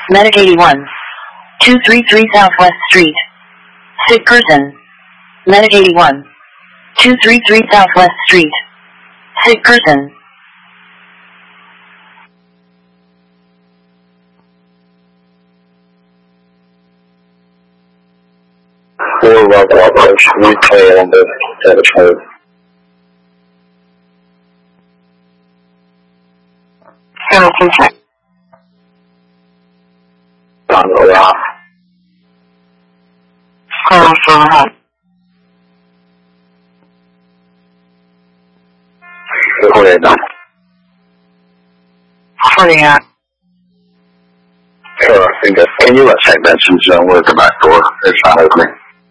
Medic 81. 233 Southwest Street. Sick person. Medic 81. 233 Southwest Street. Sick person. 4 level approach, replay on the damage mode. On the rock. Recorded now. Can you let St. Vincent's know where the back door is not opening?